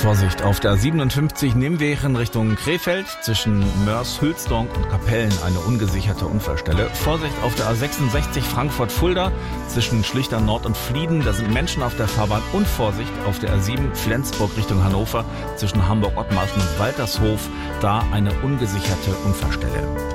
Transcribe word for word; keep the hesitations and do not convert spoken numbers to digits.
Vorsicht, auf der siebenundfünfzig Nijmegen Richtung Krefeld zwischen Moers-Hülsdonk und Kapellen eine ungesicherte Unfallstelle. Vorsicht auf der A sechsundsechzig Frankfurt-Fulda zwischen Schlichter Nord und Flieden, da sind Menschen auf der Fahrbahn. Und Vorsicht auf der A sieben Flensburg Richtung Hannover zwischen Hamburg-Ottmarschen und Waltershof, da eine ungesicherte Unfallstelle.